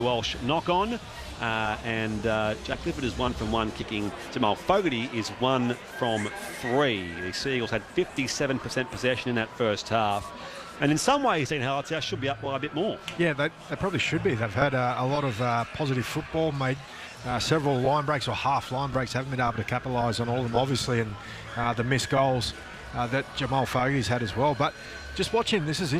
Walsh knock on, and Jack Clifford is 1 from 1 kicking. Jamal Fogarty is 1 from 3. The Seagulls had 57% possession in that first half. And in some ways, Dean Hallertau should be up by a bit more. Yeah, they probably should be. They've had a lot of positive football, made several line breaks or half line breaks, haven't been able to capitalise on all of them, obviously, and the missed goals that Jamal Fogarty's had as well. But just watching, this is